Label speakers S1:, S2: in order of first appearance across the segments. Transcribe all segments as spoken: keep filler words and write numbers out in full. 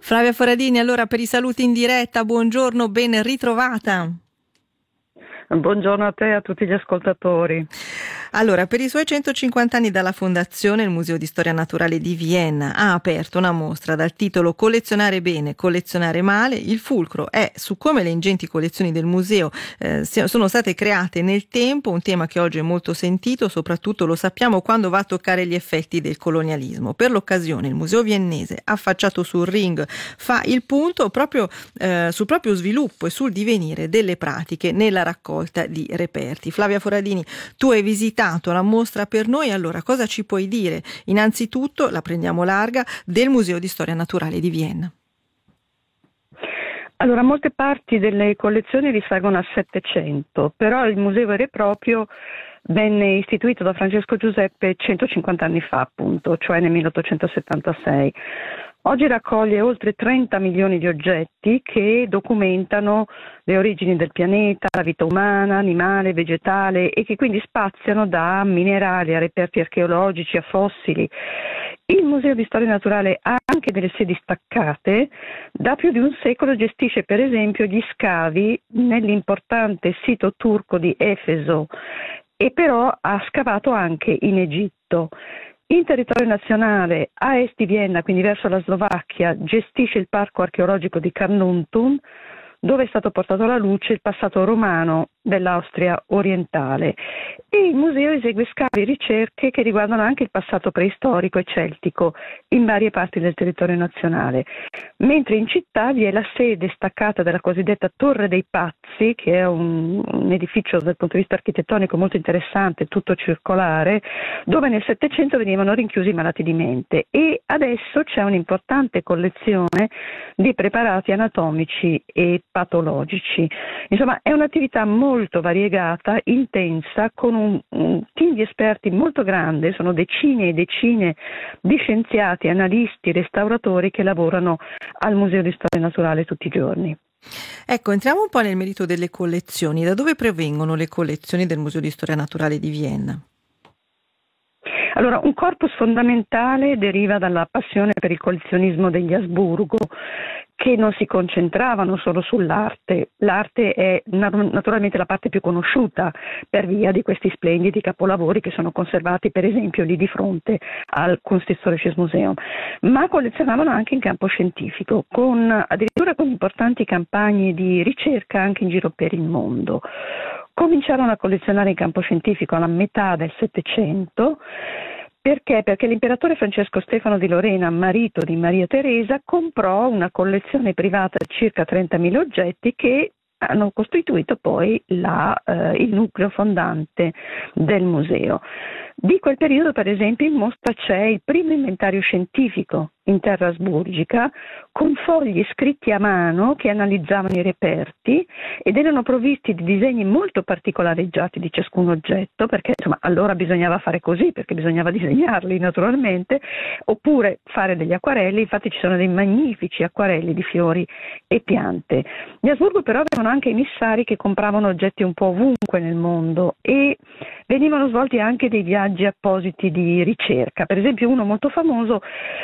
S1: Flavia Foradini, allora per i saluti in diretta, buongiorno, ben ritrovata.
S2: Buongiorno a te e a tutti gli ascoltatori.
S1: Allora, per i suoi centocinquanta anni dalla fondazione, il Museo di Storia Naturale di Vienna ha aperto una mostra dal titolo Collezionare bene, collezionare male. Il fulcro è su come le ingenti collezioni del museo eh, sono state create nel tempo, un tema che oggi è molto sentito, soprattutto lo sappiamo quando va a toccare gli effetti del colonialismo. Per l'occasione il Museo Viennese, affacciato sul Ring, fa il punto proprio eh, sul proprio sviluppo e sul divenire delle pratiche nella raccolta di reperti. Flavia Foradini, tu hai visitato la mostra per noi, allora cosa ci puoi dire? Innanzitutto, la prendiamo larga, del Museo di Storia Naturale di Vienna.
S2: Allora, molte parti delle collezioni risalgono al Settecento, però il museo vero e proprio venne istituito da Francesco Giuseppe centocinquanta anni fa, appunto, cioè nel milleottocentosettantasei. Oggi raccoglie oltre trenta milioni di oggetti che documentano le origini del pianeta, la vita umana, animale, vegetale e che quindi spaziano da minerali a reperti archeologici a fossili. Il Museo di Storia Naturale ha anche delle sedi staccate. Da più di un secolo gestisce per esempio gli scavi nell'importante sito turco di Efeso e però ha scavato anche in Egitto. In territorio nazionale, a est di Vienna, quindi verso la Slovacchia, gestisce il parco archeologico di Carnuntum, dove è stato portato alla luce il passato romano dell'Austria orientale. E il museo esegue scavi e ricerche che riguardano anche il passato preistorico e celtico in varie parti del territorio nazionale. Mentre in città vi è la sede staccata della cosiddetta Torre dei Pazzi, che è un, un edificio dal punto di vista architettonico molto interessante, tutto circolare, dove nel Settecento venivano rinchiusi i malati di mente. E adesso c'è un'importante collezione di preparati anatomici e patologici. Insomma, è un'attività molto variegata, intensa, con un, un team di esperti molto grande, sono decine e decine di scienziati, analisti, restauratori che lavorano al Museo di Storia Naturale tutti i giorni.
S1: Ecco, entriamo un po' nel merito delle collezioni. Da dove provengono le collezioni del Museo di Storia Naturale di Vienna?
S2: Allora, un corpus fondamentale deriva dalla passione per il collezionismo degli Asburgo, che non si concentravano solo sull'arte. L'arte è naturalmente la parte più conosciuta per via di questi splendidi capolavori che sono conservati per esempio lì di fronte al Kunsthistorisches Museum, ma collezionavano anche in campo scientifico, con addirittura con importanti campagne di ricerca anche in giro per il mondo. Cominciarono a collezionare in campo scientifico alla metà del Settecento. Perché? Perché l'imperatore Francesco Stefano di Lorena, marito di Maria Teresa, comprò una collezione privata di circa trentamila oggetti che hanno costituito poi la, eh, il nucleo fondante del museo. Di quel periodo, per esempio, in mostra c'è il primo inventario scientifico in terra asburgica, con fogli scritti a mano che analizzavano i reperti ed erano provvisti di disegni molto particolareggiati di ciascun oggetto, perché insomma allora bisognava fare così, perché bisognava disegnarli naturalmente, oppure fare degli acquarelli. Infatti ci sono dei magnifici acquarelli di fiori e piante. Gli Asburgo però avevano anche emissari che compravano oggetti un po' ovunque nel mondo e venivano svolti anche dei viaggi appositi di ricerca. Per esempio uno molto famoso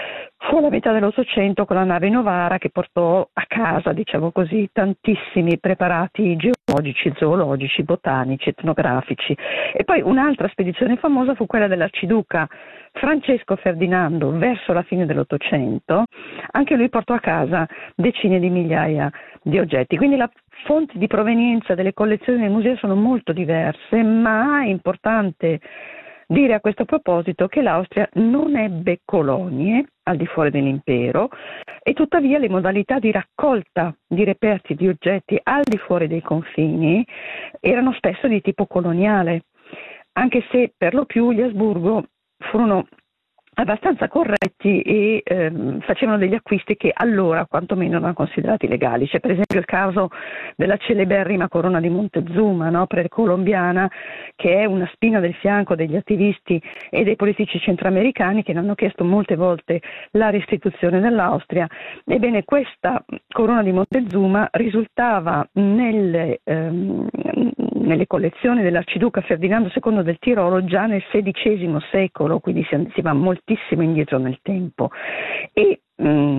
S2: fu alla metà dell'Ottocento con la nave Novara, che portò a casa, diciamo così, tantissimi preparati geologici, zoologici, botanici, etnografici. E poi un'altra spedizione famosa fu quella dell'arciduca Francesco Ferdinando verso la fine dell'Ottocento. Anche lui portò a casa decine di migliaia di oggetti. Quindi la fonti di provenienza delle collezioni del museo sono molto diverse, ma è importante dire a questo proposito che l'Austria non ebbe colonie al di fuori dell'impero e tuttavia le modalità di raccolta di reperti di oggetti al di fuori dei confini erano spesso di tipo coloniale, anche se per lo più gli Asburgo furono abbastanza corretti e ehm, facevano degli acquisti che allora quantomeno erano considerati legali. C'è per esempio il caso della celeberrima corona di Montezuma, no, precolombiana, che è una spina del fianco degli attivisti e dei politici centroamericani che ne hanno chiesto molte volte la restituzione dell'Austria. Ebbene, questa corona di Montezuma risultava nelle, ehm, nelle collezioni dell'arciduca Ferdinando secondo del Tirolo già nel sedicesimo secolo, quindi si, si va moltissimo indietro nel tempo. E mh,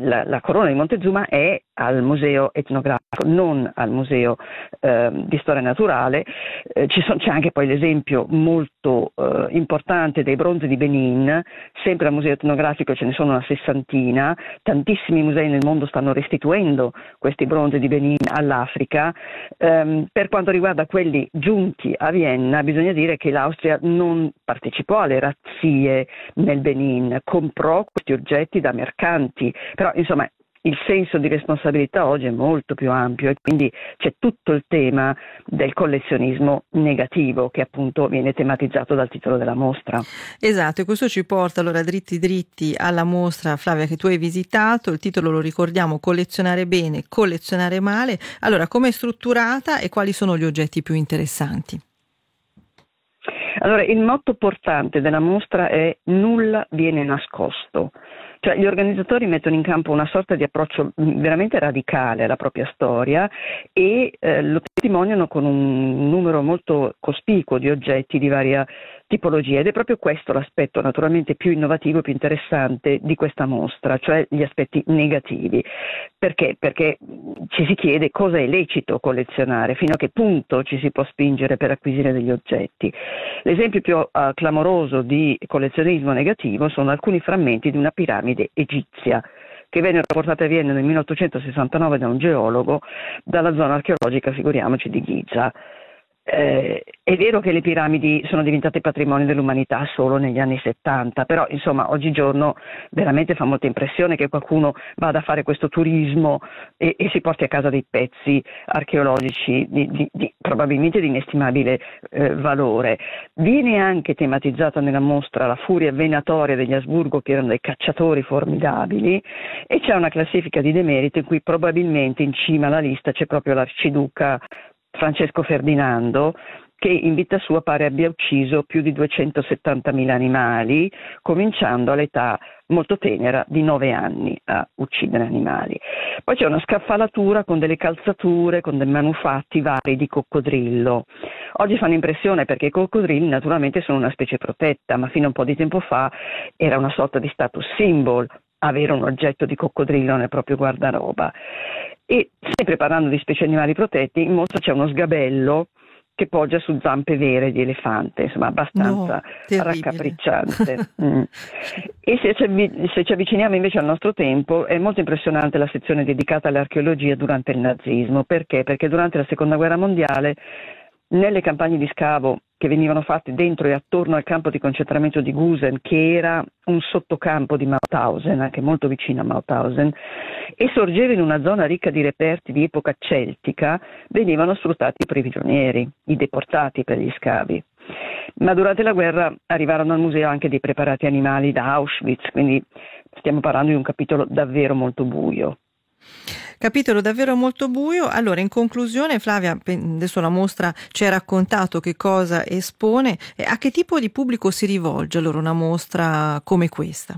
S2: la, la corona di Montezuma è al museo etnografico, non al museo eh, di storia naturale. Eh, ci son, c'è anche poi l'esempio molto eh, importante dei bronzi di Benin, sempre al museo etnografico ce ne sono una sessantina, tantissimi musei nel mondo stanno restituendo questi bronzi di Benin all'Africa. Eh, per quanto riguarda quelli giunti a Vienna, bisogna dire che l'Austria non partecipò alle razzie nel Benin, comprò questi oggetti da mercanti, però insomma il senso di responsabilità oggi è molto più ampio e quindi c'è tutto il tema del collezionismo negativo che appunto viene tematizzato dal titolo della mostra.
S1: Esatto, e questo ci porta allora dritti dritti alla mostra, Flavia, che tu hai visitato. Il titolo lo ricordiamo: collezionare bene, collezionare male. Allora, come è strutturata e quali sono gli oggetti più interessanti?
S2: Allora, il motto portante della mostra è nulla viene nascosto. Cioè, gli organizzatori mettono in campo una sorta di approccio veramente radicale alla propria storia e eh, lo testimoniano con un numero molto cospicuo di oggetti di varia tipologia, ed è proprio questo l'aspetto naturalmente più innovativo e più interessante di questa mostra, cioè gli aspetti negativi. Perché? Perché ci si chiede cosa è lecito collezionare, fino a che punto ci si può spingere per acquisire degli oggetti. L'esempio più uh, clamoroso di collezionismo negativo sono alcuni frammenti di una piramide egizia che vennero portate a Vienna nel milleottocentosessantanove da un geologo dalla zona archeologica, figuriamoci, di Giza. Eh, è vero che le piramidi sono diventate patrimonio dell'umanità solo negli anni settanta, però insomma oggigiorno veramente fa molta impressione che qualcuno vada a fare questo turismo e, e si porti a casa dei pezzi archeologici di, di, di, probabilmente di inestimabile eh, valore. Viene anche tematizzata nella mostra la furia venatoria degli Asburgo, che erano dei cacciatori formidabili, e c'è una classifica di demerito in cui probabilmente in cima alla lista c'è proprio l'arciduca Francesco Ferdinando, che in vita sua pare abbia ucciso più di duecentosettantamila animali, cominciando all'età molto tenera di nove anni a uccidere animali. Poi c'è una scaffalatura con delle calzature, con dei manufatti vari di coccodrillo. Oggi fanno impressione perché i coccodrilli naturalmente sono una specie protetta, ma fino a un po' di tempo fa era una sorta di status symbol avere un oggetto di coccodrillo nel proprio guardaroba. E sempre parlando di specie animali protetti, in mostra c'è uno sgabello che poggia su zampe vere di elefante, insomma abbastanza
S1: no,
S2: raccapricciante. mm. E se ci, se ci avviciniamo invece al nostro tempo, è molto impressionante la sezione dedicata all'archeologia durante il nazismo. Perché? Perché durante la seconda guerra mondiale, nelle campagne di scavo che venivano fatte dentro e attorno al campo di concentramento di Gusen, che era un sottocampo di Mauthausen, anche molto vicino a Mauthausen, e sorgeva in una zona ricca di reperti di epoca celtica, venivano sfruttati i prigionieri, i deportati per gli scavi. Ma durante la guerra arrivarono al museo anche dei preparati animali da Auschwitz, quindi stiamo parlando di un capitolo davvero molto buio.
S1: Capitolo davvero molto buio. Allora, in conclusione, Flavia, adesso la mostra ci ha raccontato che cosa espone, e a che tipo di pubblico si rivolge allora una mostra come questa?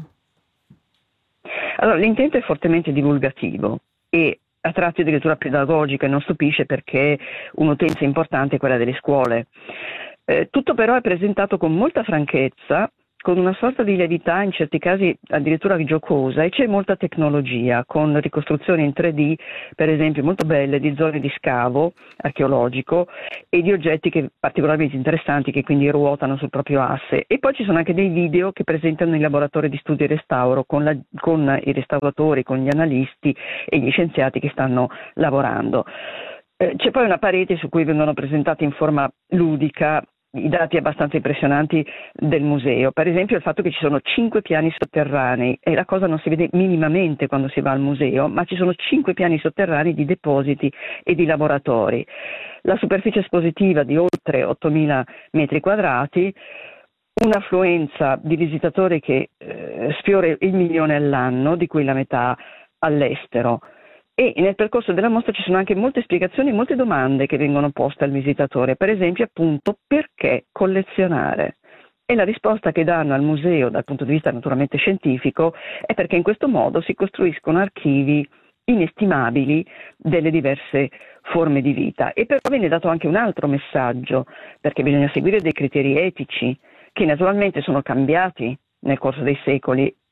S2: Allora, l'intento è fortemente divulgativo e a tratti addirittura pedagogico, e non stupisce perché un'utenza importante è quella delle scuole. Eh, tutto però è presentato con molta franchezza, con una sorta di lievità, in certi casi addirittura giocosa, e c'è molta tecnologia, con ricostruzioni in tre D, per esempio molto belle, di zone di scavo archeologico e di oggetti che, particolarmente interessanti, che quindi ruotano sul proprio asse. E poi ci sono anche dei video che presentano i laboratori di studio e restauro con, la, con i restauratori, con gli analisti e gli scienziati che stanno lavorando. Eh, c'è poi una parete su cui vengono presentati in forma ludica i dati abbastanza impressionanti del museo. Per esempio il fatto che ci sono cinque piani sotterranei, e la cosa non si vede minimamente quando si va al museo, ma ci sono cinque piani sotterranei di depositi e di laboratori. La superficie espositiva di oltre ottomila metri quadrati, un'affluenza di visitatori che eh, sfiora il milione all'anno, di cui la metà all'estero. E nel percorso della mostra ci sono anche molte spiegazioni e molte domande che vengono poste al visitatore, per esempio appunto perché collezionare? E la risposta che danno al museo dal punto di vista naturalmente scientifico è perché in questo modo si costruiscono archivi inestimabili delle diverse forme di vita. E però viene dato anche un altro messaggio, perché bisogna seguire dei criteri etici che naturalmente sono cambiati nel corso dei secoli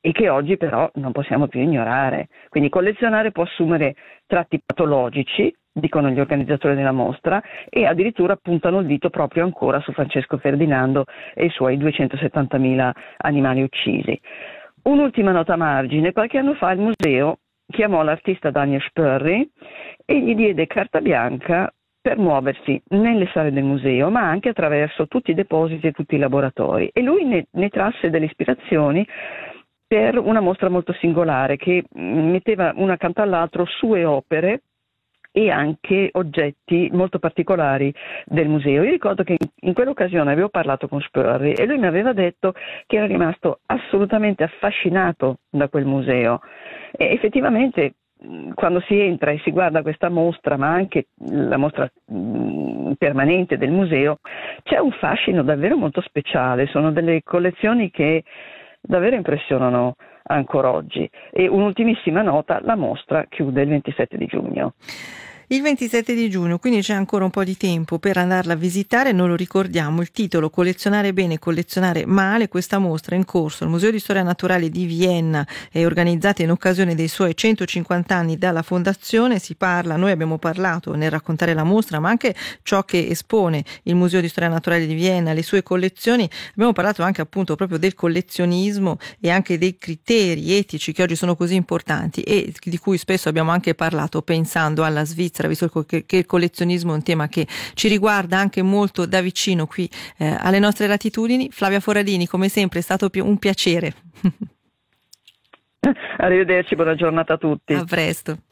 S2: e che oggi però non possiamo più ignorare. Quindi collezionare può assumere tratti patologici, dicono gli organizzatori della mostra, e addirittura puntano il dito proprio ancora su Francesco Ferdinando e i suoi duecentosettantamila animali uccisi. Un'ultima nota a margine: qualche anno fa il museo chiamò l'artista Daniel Spörri e gli diede carta bianca per muoversi nelle sale del museo, ma anche attraverso tutti i depositi e tutti i laboratori, e lui ne, ne trasse delle ispirazioni per una mostra molto singolare che metteva una accanto all'altro sue opere e anche oggetti molto particolari del museo. Io ricordo che in quell'occasione avevo parlato con Spörri e lui mi aveva detto che era rimasto assolutamente affascinato da quel museo, e effettivamente quando si entra e si guarda questa mostra, ma anche la mostra mh, permanente del museo, c'è un fascino davvero molto speciale. Sono delle collezioni che davvero impressionano ancora oggi. E un'ultimissima nota: la mostra chiude il ventisette di giugno.
S1: Il ventisette di giugno, quindi c'è ancora un po' di tempo per andarla a visitare. Noi lo ricordiamo, il titolo Collezionare bene, collezionare male. Questa mostra in corso al Museo di Storia Naturale di Vienna è organizzata in occasione dei suoi centocinquanta anni dalla fondazione. Si parla, noi abbiamo parlato nel raccontare la mostra, ma anche ciò che espone il Museo di Storia Naturale di Vienna, le sue collezioni. Abbiamo parlato anche appunto proprio del collezionismo e anche dei criteri etici che oggi sono così importanti e di cui spesso abbiamo anche parlato pensando alla Svizzera, visto che il collezionismo è un tema che ci riguarda anche molto da vicino qui eh, alle nostre latitudini. Flavia Foradini, come sempre è stato un piacere.
S2: Arrivederci, buona giornata a tutti.
S1: A presto.